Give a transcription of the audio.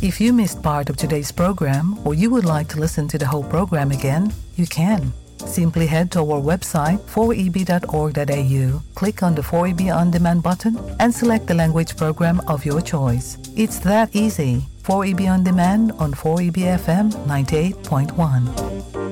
If you missed part of today's program or you would like to listen to the whole program again, you can. Simply head to our website 4eb.org.au, click on the 4EB On Demand button and select the language program of your choice. It's that easy. 4EB On Demand on 4EB FM 98.1.